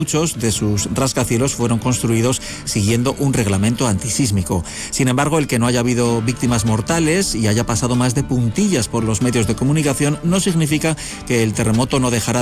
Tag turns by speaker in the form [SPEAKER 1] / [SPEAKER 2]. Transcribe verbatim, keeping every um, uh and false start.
[SPEAKER 1] Muchos de sus rascacielos fueron construidos siguiendo un reglamento antisísmico. Sin embargo, el que no haya habido víctimas mortales y haya pasado más de puntillas por los medios de comunicación no significa que el terremoto no dejará